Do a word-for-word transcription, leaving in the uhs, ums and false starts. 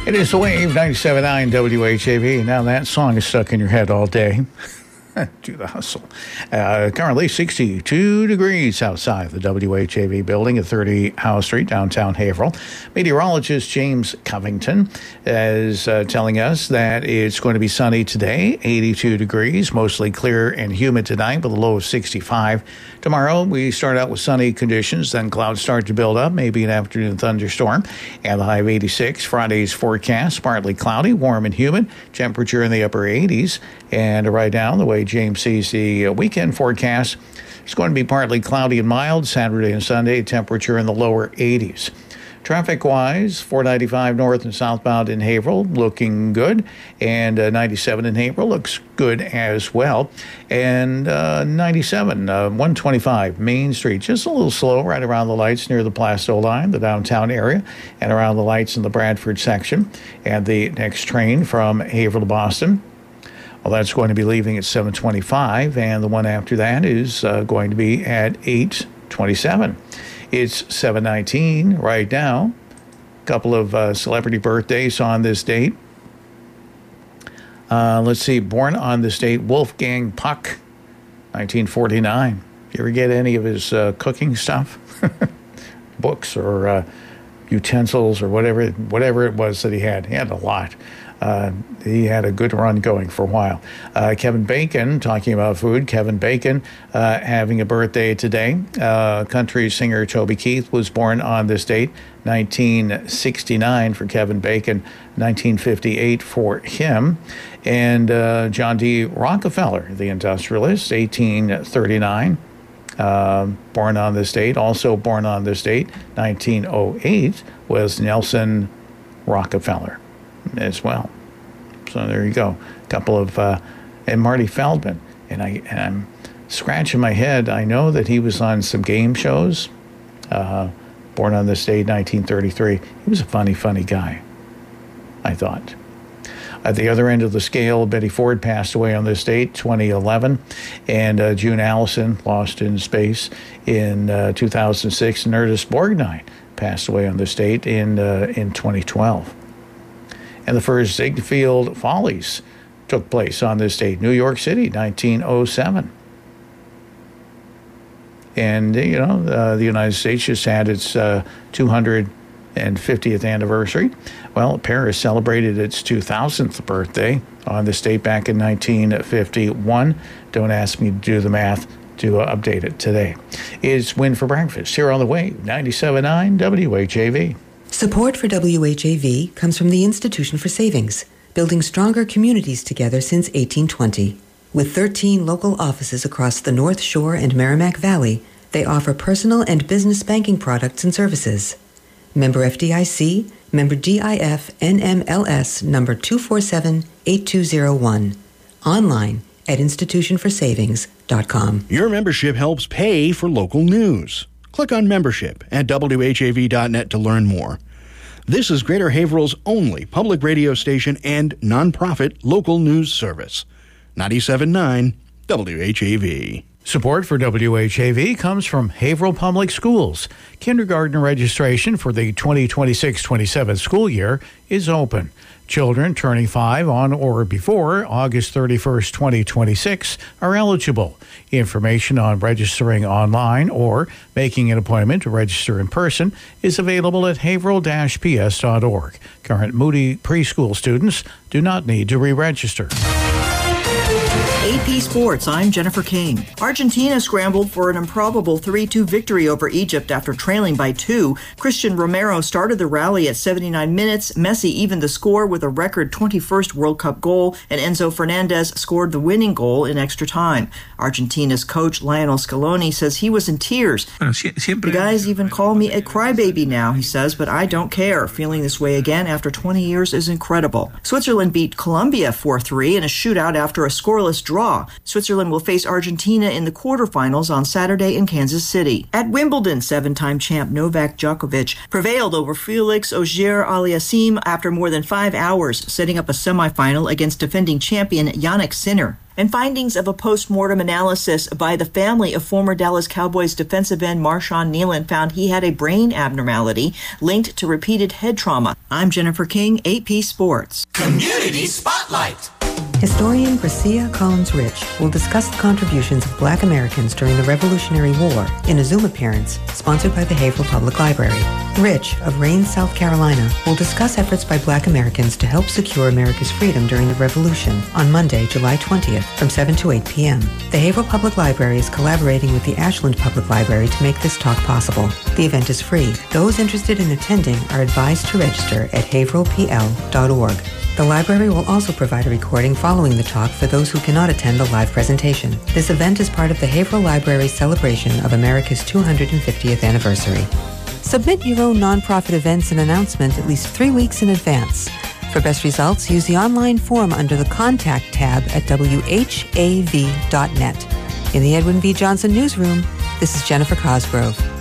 It is The Wave, ninety-seven point nine W H A V. Now that song is stuck in your head all day. Do the hustle. Uh, currently sixty-two degrees outside the W H A V building at thirty Howe Street, downtown Haverhill. Meteorologist James Covington is uh, telling us that it's going to be sunny today, eighty-two degrees, mostly clear and humid tonight with a low of sixty-five. Tomorrow, we start out with sunny conditions, then clouds start to build up, maybe an afternoon thunderstorm, and the high of eighty-six. Friday's forecast, partly cloudy, warm and humid, temperature in the upper eighties. And right now, the way James sees the weekend forecast, it's going to be partly cloudy and mild. Saturday and Sunday, temperature in the lower eighties. Traffic-wise, four ninety-five north and southbound in Haverhill, looking good. And uh, ninety-seven in Haverhill looks good as well. And uh, ninety-seven, uh, one twenty-five Main Street, just a little slow right around the lights near the Plasto line, the downtown area, and around the lights in the Bradford section. And the next train from Haverhill to Boston, well, that's going to be leaving at seven twenty-five, and the one after that is uh, going to be at eight twenty-seven. It's seven nineteen right now. A couple of uh, celebrity birthdays on this date. Uh, let's see, born on this date, Wolfgang Puck, nineteen forty-nine. You ever get any of his uh, cooking stuff? Books or uh, utensils or whatever, whatever it was that he had. He had a lot. Uh, he had a good run going for a while. Uh, Kevin Bacon, talking about food, Kevin Bacon uh, having a birthday today. Uh, country singer Toby Keith was born on this date, nineteen sixty-nine for Kevin Bacon, nineteen fifty-eight for him. And uh, John D. Rockefeller, the industrialist, eighteen thirty-nine. Uh, born on this date. Also born on this date, nineteen oh eight, was Nelson Rockefeller as well. So there you go. A couple of, uh, and Marty Feldman. And, I, and I'm scratching my head. I know that he was on some game shows. Uh, born on this date, nineteen thirty-three. He was a funny, funny guy, I thought. At the other end of the scale, Betty Ford passed away on this date, twenty eleven. And uh, June Allison, lost in space in uh, two thousand six. And Ernest Borgnine passed away on this date in, uh, in twenty twelve. And the first Ziegfeld Follies took place on this date, New York City, nineteen oh seven. And, you know, uh, the United States just had its uh, two hundred fiftieth anniversary. Well, Paris celebrated its two thousandth birthday on this date back in nineteen fifty-one. Don't ask me to do the math to uh, update it today. It's Win for Breakfast here on The Wave, ninety-seven point nine W H A V. Support for W H A V comes from the Institution for Savings, building stronger communities together since eighteen twenty. With thirteen local offices across the North Shore and Merrimack Valley, they offer personal and business banking products and services. Member F D I C, member D I F N M L S number two four seven eight two zero one. Online at institution for savings dot com. Your membership helps pay for local news. Click on membership at W H A V dot net to learn more. This is Greater Haverhill's only public radio station and nonprofit local news service. ninety-seven point nine W H A V. Support for W H A V comes from Haverhill Public Schools. Kindergarten registration for the twenty twenty-six twenty-seven school year is open. Children turning five on or before August thirty-first, twenty twenty-six are eligible. Information on registering online or making an appointment to register in person is available at haverhill dash p s dot org. Current Moody preschool students do not need to re-register. A P Sports, I'm Jennifer King. Argentina scrambled for an improbable three two victory over Egypt after trailing by two. Christian Romero started the rally at seventy-nine minutes. Messi evened the score with a record twenty-first World Cup goal, and Enzo Fernandez scored the winning goal in extra time. Argentina's coach Lionel Scaloni says he was in tears. The guys even call me a crybaby now, he says, but I don't care. Feeling this way again after twenty years is incredible. Switzerland beat Colombia four three in a shootout after a scoreless draw. Switzerland will face Argentina in the quarterfinals on Saturday in Kansas City. At Wimbledon, seven-time champ Novak Djokovic prevailed over Felix Auger-Aliassime after more than five hours, setting up a semifinal against defending champion Jannik Sinner. And findings of a post-mortem analysis by the family of former Dallas Cowboys defensive end Marshawn Nealon found he had a brain abnormality linked to repeated head trauma. I'm Jennifer King, A P Sports. Community Spotlight. Historian Gracia Collins-Rich will discuss the contributions of Black Americans during the Revolutionary War in a Zoom appearance sponsored by the Haverhill Public Library. Rich, of Rains, South Carolina, will discuss efforts by Black Americans to help secure America's freedom during the Revolution on Monday, July twentieth from seven to eight p.m. The Haverhill Public Library is collaborating with the Ashland Public Library to make this talk possible. The event is free. Those interested in attending are advised to register at haverhill p l dot org. The library will also provide a recording following the talk for those who cannot attend the live presentation. This event is part of the Haverhill Library's celebration of America's two hundred fiftieth anniversary. Submit your own nonprofit events and announcement at least three weeks in advance. For best results, use the online form under the Contact tab at w h a v dot net. In the Edwin V. Johnson Newsroom, this is Jennifer Cosgrove.